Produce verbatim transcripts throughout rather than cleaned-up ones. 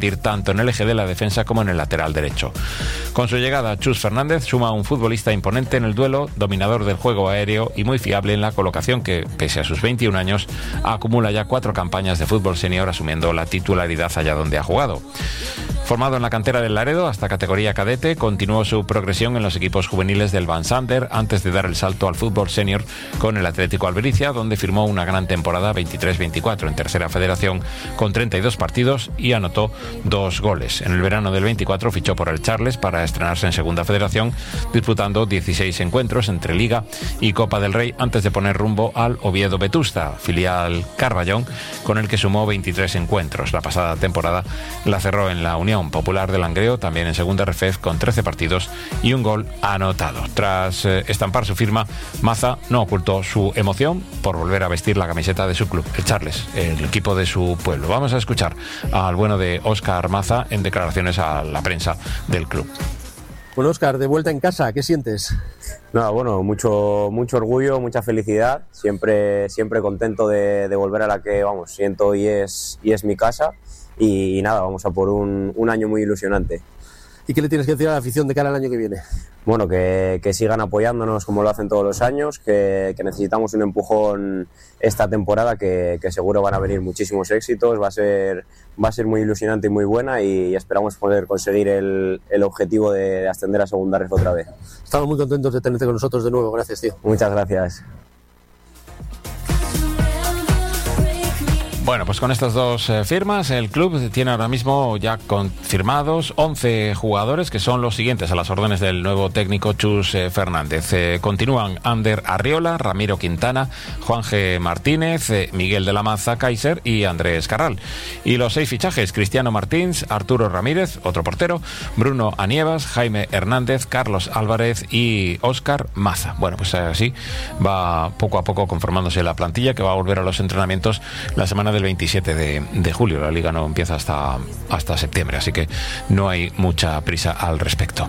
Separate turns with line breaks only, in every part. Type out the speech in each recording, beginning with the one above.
competir tanto en el eje de la defensa como en el lateral derecho. Con su llegada, Chus Fernández suma un futbolista imponente en el duelo, dominador del juego aéreo y muy fiable en la colocación que, pese a sus veintiún años, acumula ya cuatro campañas de fútbol senior asumiendo la titularidad allá donde ha jugado. Formado en la cantera del Laredo hasta categoría cadete, continuó su progresión en los equipos juveniles del Van Sander antes de dar el salto al fútbol senior con el Atlético Albericia, donde firmó una gran temporada veintitrés veinticuatro en tercera federación con treinta y dos partidos y anotó dos goles. En el verano del veinticuatro fichó por el Charles para estrenarse en segunda federación, disputando dieciséis encuentros entre Liga y Copa del Rey antes de poner rumbo al Oviedo Vetusta, filial Carballón, con el que sumó veintitrés encuentros. La pasada temporada la cerró en la Unión Popular de Langreo, también en segunda Refef, con trece partidos y un gol anotado. Tras eh, estampar su firma, Maza no ocultó su emoción por volver a vestir la camiseta de su club, el Charles, el equipo de su pueblo. Vamos a escuchar al bueno de Óscar Maza en declaraciones a la prensa del club.
Bueno, Óscar, de vuelta en casa, ¿qué sientes?
Nada, bueno, mucho, mucho orgullo, mucha felicidad, siempre, siempre contento de, de volver a la que, vamos, siento y es, y es mi casa. Y, y nada, vamos a por un, un año muy ilusionante.
¿Y qué le tienes que decir a la afición de cara al año que viene?
Bueno, que, que sigan apoyándonos como lo hacen todos los años, que, que necesitamos un empujón esta temporada, que, que seguro van a venir muchísimos éxitos, va a ser, va a ser muy ilusionante y muy buena y, y esperamos poder conseguir el, el objetivo de, de ascender a segunda ref otra vez.
Estamos muy contentos de tenerte con nosotros de nuevo, gracias, tío.
Muchas gracias.
Bueno, pues con estas dos eh, firmas, el club tiene ahora mismo ya confirmados once jugadores, que son los siguientes a las órdenes del nuevo técnico Chus eh, Fernández. Eh, continúan Ander Arriola, Ramiro Quintana, Juan G. Martínez, eh, Miguel de la Maza Kaiser y Andrés Carral. Y los seis fichajes: Cristiano Martins, Arturo Ramírez, otro portero, Bruno Anievas, Jaime Hernández, Carlos Álvarez y Óscar Maza. Bueno, pues así va poco a poco conformándose la plantilla, que va a volver a los entrenamientos la semana del veintisiete de, de julio. La liga no empieza hasta, hasta septiembre, así que no hay mucha prisa al respecto.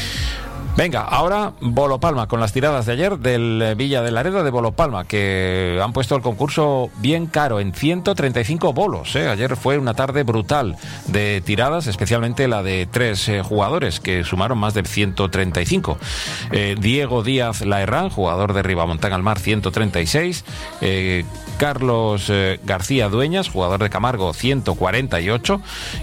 Venga, ahora Bolo Palma, con las tiradas de ayer del Villa del Laredo de Bolo Palma, que han puesto el concurso bien caro, en ciento treinta y cinco bolos. ¿eh? Ayer fue una tarde brutal de tiradas, especialmente la de tres eh, jugadores, que sumaron más de ciento treinta y cinco. Eh, Diego Díaz Laherrán, jugador de Ribamontán al Mar, ciento treinta y seis. Eh, Carlos eh, García Dueñas, jugador de Camargo, ciento cuarenta y ocho.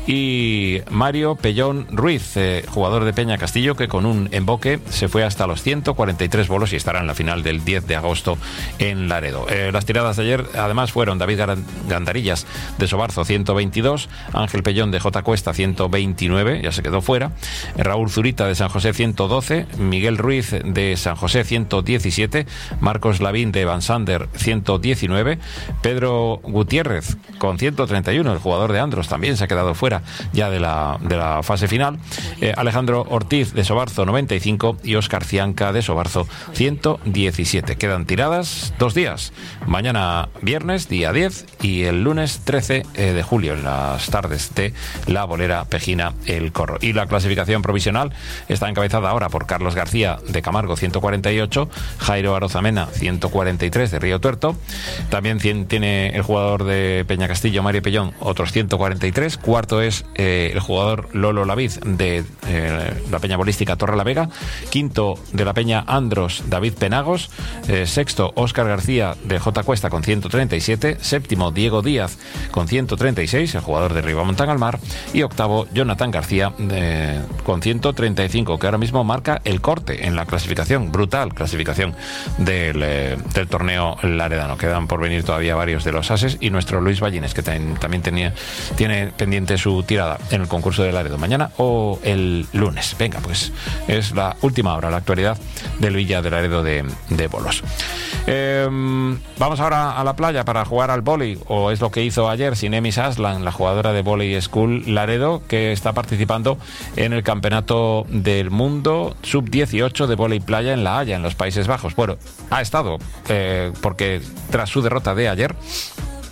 Y Mario Pellón Ruiz, eh, jugador de Peña Castillo, que con un emboque se fue hasta los ciento cuarenta y tres bolos y estará en la final del diez de agosto en Laredo. Eh, las tiradas de ayer además fueron David Gandarillas de Sobarzo, ciento veintidós, Ángel Pellón de J. Cuesta, ciento veintinueve, ya se quedó fuera, Raúl Zurita de San José, ciento doce, Miguel Ruiz de San José, ciento diecisiete, Marcos Lavín de Van Sander, ciento diecinueve, Pedro Gutiérrez con ciento treinta y uno, el jugador de Andros, también se ha quedado fuera ya de la, de la fase final, eh, Alejandro Ortiz de Sobarzo, noventa y cinco, y Óscar Cianca de Sobarzo, ciento diecisiete. Quedan tiradas dos días, mañana viernes día diez y el lunes trece de julio en las tardes de la bolera Pejina El Corro. Y la clasificación provisional está encabezada ahora por Carlos García de Camargo, ciento cuarenta y ocho, Jairo Arozamena, ciento cuarenta y tres de Río Tuerto, también tiene el jugador de Peña Castillo, Mario Pellón, otros ciento cuarenta y tres. Cuarto es eh, el jugador Lolo Laviz de eh, la Peña Bolística Torre la Vega. Quinto de la Peña Andros, David Penagos. Eh, sexto, Óscar García de J. Cuesta con ciento treinta y siete. Séptimo, Diego Díaz con ciento treinta y seis, el jugador de Ribamontán al Mar. Y octavo, Jonathan García eh, con ciento treinta y cinco, que ahora mismo marca el corte en la clasificación, brutal clasificación del, eh, del torneo laredano. Quedan por venir todavía varios de los ases y nuestro Luis Ballines, que ten, también tenía, tiene pendiente su tirada en el concurso de Laredo, mañana o el lunes. Venga, pues es la última hora, la actualidad del Villa de Laredo de, de bolos. Eh, vamos ahora a la playa para jugar al vóley, o es lo que hizo ayer Sinemis Aslan, la jugadora de Volley School Laredo, que está participando en el Campeonato del Mundo sub dieciocho de vóley playa en La Haya, en los Países Bajos. Bueno, ha estado, eh, porque tras su derrota de ayer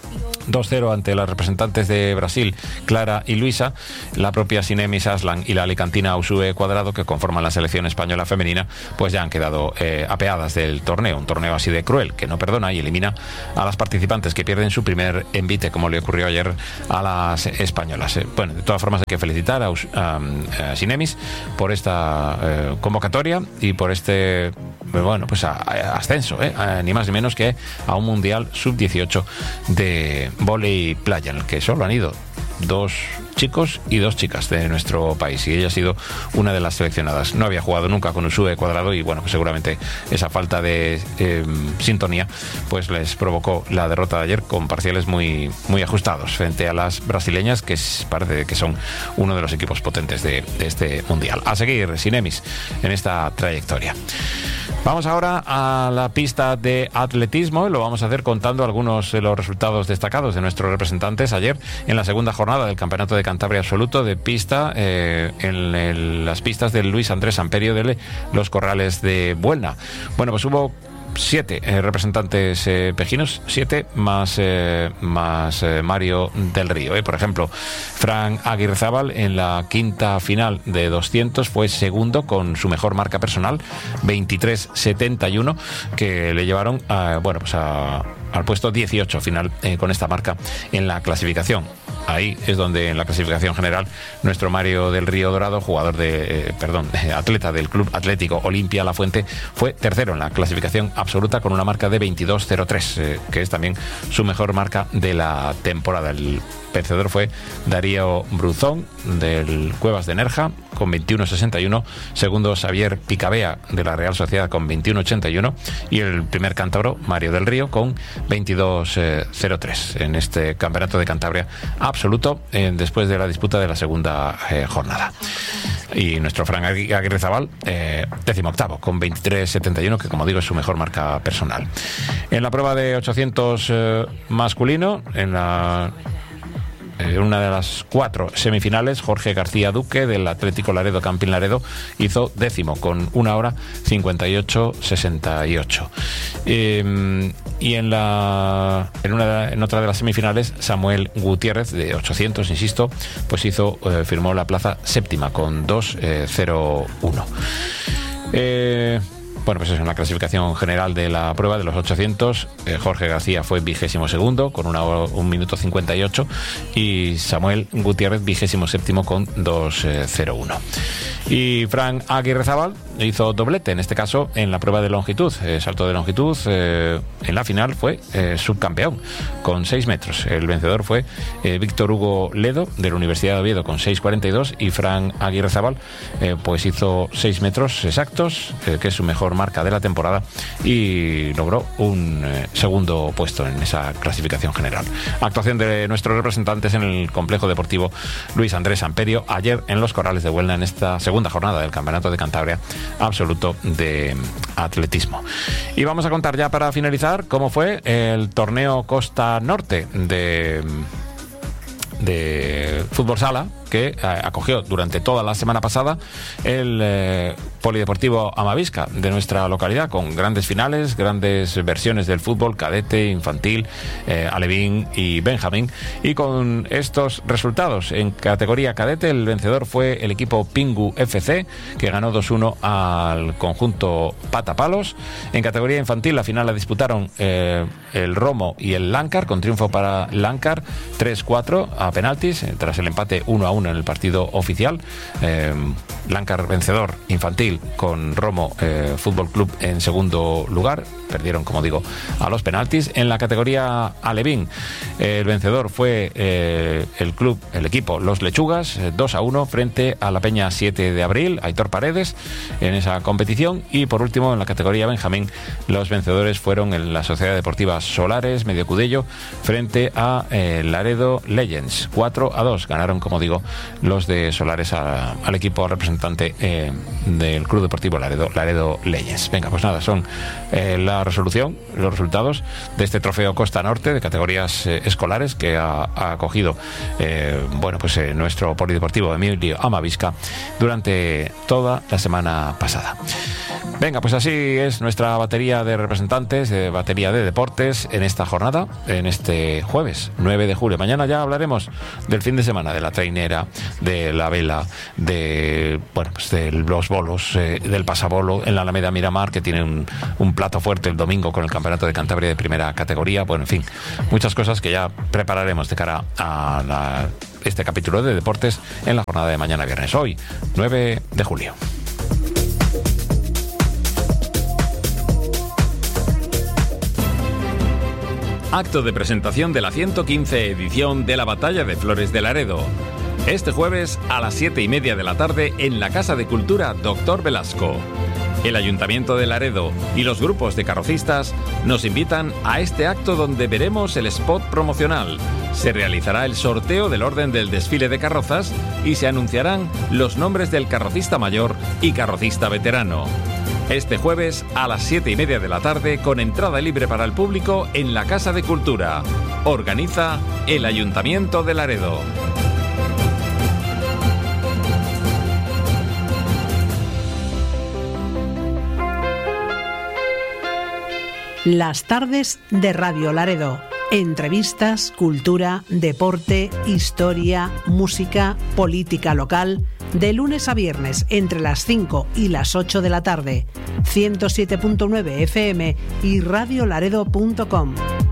dos cero ante las representantes de Brasil, Clara y Luisa. La propia Sinemis Aslan y la alicantina Usue Cuadrado, que conforman la selección española femenina, pues ya han quedado eh, apeadas del torneo. Un torneo así de cruel, que no perdona y elimina a las participantes que pierden su primer envite, como le ocurrió ayer a las españolas. Eh, bueno, de todas formas hay que felicitar a, Us a, a Sinemis por esta eh, convocatoria y por este, bueno, pues a, a ascenso, eh, a, ni más ni menos que a un Mundial sub dieciocho de vóley playa, en el que solo han ido dos chicos y dos chicas de nuestro país, y ella ha sido una de las seleccionadas. No había jugado nunca con Usue Cuadrado y bueno, pues seguramente esa falta de eh, sintonía pues les provocó la derrota de ayer con parciales muy, muy ajustados frente a las brasileñas, que es, parece que son uno de los equipos potentes de, de este Mundial. A seguir Sinemis en esta trayectoria. Vamos ahora a la pista de atletismo y lo vamos a hacer contando algunos de los resultados destacados de nuestros representantes ayer en la segunda jornada del Campeonato de Cantabria Absoluto de pista eh, en el, las pistas del Luis Andrés Amperio de Los Corrales de Buelna. Bueno, pues hubo siete eh, representantes eh, pejinos, siete más, eh, más eh, Mario del Río. Eh. Por ejemplo, Fran Aguirrezábal en la quinta final de doscientos fue segundo con su mejor marca personal, veintitrés setenta y uno, que le llevaron a, bueno, pues a, al puesto dieciocho final eh, con esta marca en la clasificación. Ahí es donde en la clasificación general nuestro Mario del Río Dorado, jugador de, eh, perdón, atleta del Club Atlético Olimpia La Fuente, fue tercero en la clasificación absoluta con una marca de veintidós cero tres, eh, que es también su mejor marca de la temporada. El vencedor fue Darío Bruzón del Cuevas de Nerja con veintiuno sesenta y uno, segundo Xavier Picabea de la Real Sociedad con veintiuno ochenta y uno y el primer cántabro Mario del Río con veintidós cero tres en este Campeonato de Cantabria absoluto eh, después de la disputa de la segunda eh, jornada. Y nuestro Fran Aguirrezábal, eh, décimo octavo, con veintitrés setenta y uno, que como digo es su mejor marca personal. En la prueba de ochocientos eh, masculino, en la en una de las cuatro semifinales, Jorge García Duque del Atlético Laredo Campín Laredo hizo décimo con una hora cincuenta y ocho sesenta y ocho. Eh, y en la en una en otra de las semifinales, Samuel Gutiérrez de ochocientos, insisto, pues hizo eh, firmó la plaza séptima con dos cero uno. Eh, Bueno, pues es una clasificación general de la prueba de los ochocientos. Eh, Jorge García fue vigésimo segundo con una hora, un minuto cincuenta y ocho y Samuel Gutiérrez vigésimo séptimo con dos cero uno. Y Fran Aguirrezábal hizo doblete, en este caso en la prueba de longitud, eh, salto de longitud. Eh, en la final fue eh, subcampeón con seis metros. El vencedor fue eh, Víctor Hugo Ledo de la Universidad de Oviedo con seis cuarenta y dos y Fran Aguirrezábal eh, pues hizo seis metros exactos, eh, que es su mejor marca de la temporada, y logró un eh, segundo puesto en esa clasificación general. Actuación de nuestros representantes en el complejo deportivo Luis Andrés Amperio ayer en Los Corrales de Buelna en esta segunda jornada del Campeonato de Cantabria absoluto de atletismo. Y vamos a contar ya para finalizar cómo fue el torneo Costa Norte de de fútbol sala, que eh, acogió durante toda la semana pasada el eh, Polideportivo Amavisca de nuestra localidad, con grandes finales, grandes versiones del fútbol cadete, infantil, eh, alevín y benjamín. Y con estos resultados en categoría cadete, el vencedor fue el equipo Pingu F C, que ganó dos uno al conjunto Patapalos. En categoría infantil la final la disputaron eh, el Romo y el Lancar, con triunfo para Lancar tres cuatro a penaltis, eh, tras el empate uno a uno en el partido oficial. eh, Lancar vencedor infantil con Romo eh, Fútbol Club en segundo lugar. Perdieron, como digo, a los penaltis. En la categoría alevín, eh, el vencedor fue eh, el club, el equipo Los Lechugas, eh, dos a uno frente a la Peña siete de abril, Aitor Paredes, en esa competición. Y por último, en la categoría benjamín, los vencedores fueron en la Sociedad Deportiva Solares Medio Cudello frente a eh, Laredo Legends, cuatro a dos. Ganaron, como digo, los de Solares a, al equipo representante eh, del Club Deportivo Laredo, Laredo Leyes. Venga, pues nada, son eh, la resolución, los resultados de este trofeo Costa Norte de categorías eh, escolares que ha, ha acogido eh, bueno, pues eh, nuestro polideportivo Emilio Amavisca durante toda la semana pasada. Venga, pues así es nuestra batería de representantes, de batería de deportes en esta jornada, en este jueves nueve de julio. Mañana ya hablaremos del fin de semana, de la trainera, de la vela, de bueno, pues de los bolos, eh, del pasabolo en la Alameda Miramar, que tiene un, un plato fuerte el domingo con el Campeonato de Cantabria de primera categoría. Bueno, en fin, muchas cosas que ya prepararemos de cara a la, este capítulo de deportes en la jornada de mañana viernes. Hoy, nueve de julio. Acto de presentación de la ciento quince edición de la Batalla de Flores de Laredo. Este jueves a las siete y media de la tarde en la Casa de Cultura Doctor Velasco. El Ayuntamiento de Laredo y los grupos de carrocistas nos invitan a este acto donde veremos el spot promocional. Se realizará el sorteo del orden del desfile de carrozas y se anunciarán los nombres del carrocista mayor y carrocista veterano. Este jueves a las siete y media de la tarde con entrada libre para el público en la Casa de Cultura. Organiza el Ayuntamiento de Laredo.
Las tardes de Radio Laredo. Entrevistas, cultura, deporte, historia, música, política local. De lunes a viernes entre las cinco y las ocho de la tarde. ciento siete punto nueve F M y radio laredo punto com.